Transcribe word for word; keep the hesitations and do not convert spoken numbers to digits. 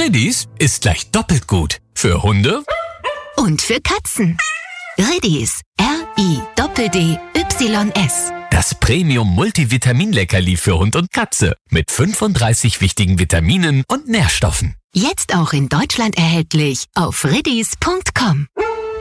Riddies ist gleich doppelt gut. Für Hunde und für Katzen. Riddies. R I D D Y S. Das Premium-Multivitamin-Leckerli für Hund und Katze. Mit fünfunddreißig wichtigen Vitaminen und Nährstoffen. Jetzt auch in Deutschland erhältlich auf riddies punkt com.